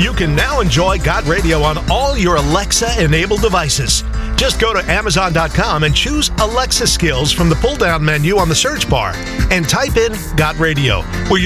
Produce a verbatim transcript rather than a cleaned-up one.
You can now enjoy Got Radio on all your Alexa-enabled devices. Just go to Amazon dot com and choose Alexa Skills from the pull-down menu on the search bar and type in Got Radio, where